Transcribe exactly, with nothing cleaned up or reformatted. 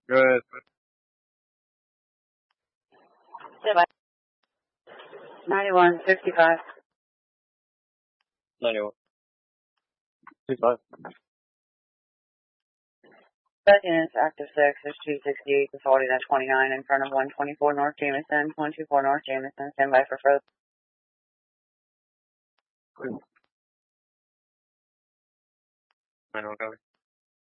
Good. Goodbye. ninety-one, fifty-five. ninety-one. fifty-five. Second is active six, there's two sixty-eight to forty to twenty-nine in front of one twenty-four North Jameson, one twenty-four North Jameson, stand by for froze. nine one copy.